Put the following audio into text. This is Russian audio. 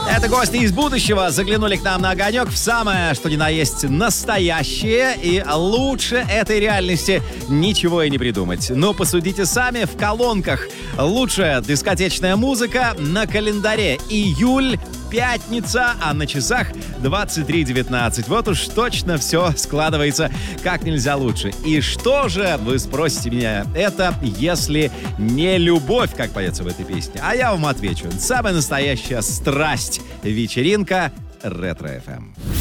Это гости из будущего заглянули к нам на огонек в самое, что ни на есть, настоящее. И лучше этой реальности ничего и не придумать. Но посудите сами, в колонках лучшая дискотечная музыка на календаре. Июль, пятница, а на часах 23:19. Вот уж точно все складывается как нельзя лучше. И что же, вы спросите меня, это если не любовь, как поется в этой песне? А я вам отвечу. Самая настоящая страсть. Вечеринка Ретро FM.